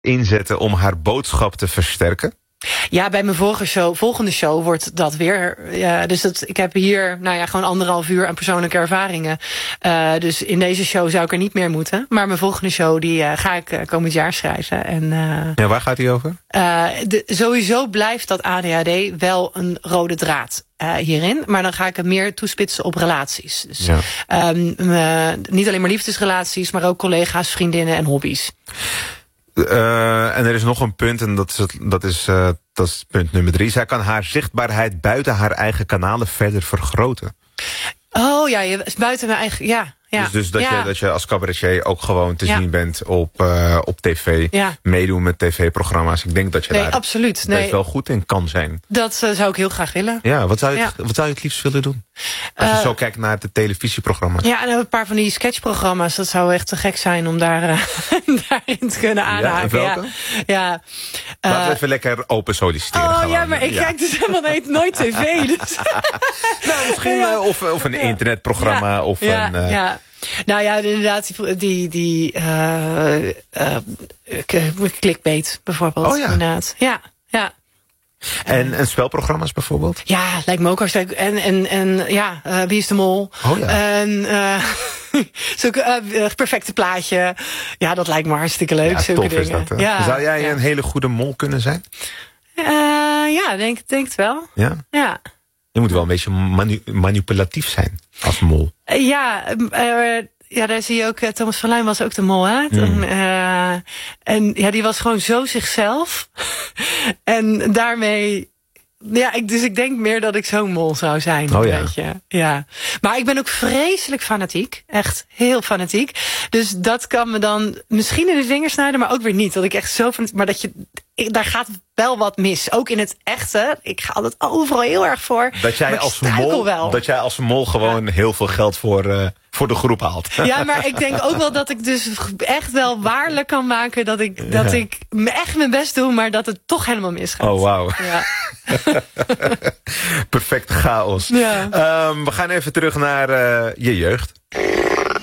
inzetten om haar boodschap te versterken? Ja, bij mijn volgende show wordt dat weer. Dus ik heb hier gewoon 1,5 uur aan persoonlijke ervaringen. Dus in deze show zou ik er niet meer moeten. Maar mijn volgende show die ga ik komend jaar schrijven. En, ja, waar gaat die over? Sowieso blijft dat ADHD wel een rode draad hierin. Maar dan ga ik het meer toespitsen op relaties. Dus, niet alleen maar liefdesrelaties, maar ook collega's, vriendinnen en hobby's. En er is nog een punt, en dat is punt nummer 3. Zij kan haar zichtbaarheid buiten haar eigen kanalen verder vergroten. Oh ja, buiten mijn eigen... Ja. Dus dat je als cabaretier ook gewoon te zien bent op tv. Ja. Meedoen met tv-programma's. Ik denk dat je daar absoluut. wel goed in kan zijn. Dat zou ik heel graag willen. Ja, wat zou je het liefst willen doen? Als je zo kijkt naar de televisieprogramma's. Ja, en een paar van die sketchprogramma's. Dat zou echt te gek zijn om daarin te kunnen aanhaken. Ja, ja. Laten we even lekker open solliciteren. Oh ja, maar ik kijk dus helemaal nooit tv. Dus. Nou, misschien of een internetprogramma of een... Nou ja, inderdaad, die clickbait bijvoorbeeld. Oh ja. Inderdaad. Ja. En spelprogramma's bijvoorbeeld? Ja, lijkt me ook hartstikke. En Wie is de Mol? Oh ja. En zo'n perfecte plaatje. Ja, dat lijkt me hartstikke leuk. Ja, zulke tof dingen. Is dat, hè? Ja, zou jij een hele goede mol kunnen zijn? Ja, denk het wel. Ja? Ja. Je moet wel een beetje manipulatief zijn als mol. Ja, daar zie je ook... Thomas van Luijn was ook de mol, hè? En die was gewoon zo zichzelf. En daarmee... Ja, dus ik denk meer dat ik zo'n mol zou zijn. Oh ja. Weet je. Ja. Maar ik ben ook vreselijk fanatiek. Echt heel fanatiek. Dus dat kan me dan misschien in de vingers snijden, maar ook weer niet. Dat ik echt zo van... Maar daar gaat wel wat mis. Ook in het echte. Ik ga altijd overal heel erg voor. Dat jij als mol gewoon heel veel geld voor de groep haalt. Ja, maar ik denk ook wel dat ik dus echt wel waarlijk kan maken dat ik echt mijn best doe, maar dat het toch helemaal misgaat. Oh, wauw. Ja. Perfect chaos. Ja. We gaan even terug naar je jeugd.